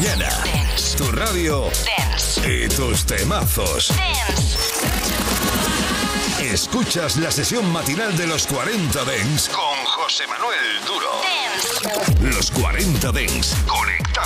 mañana. Dance. Tu radio. Dance. Y tus temazos. Dance. Escuchas la sesión matinal de los 40 Dance con José Manuel Duro. Dance. Los 40 Dance. Conectados.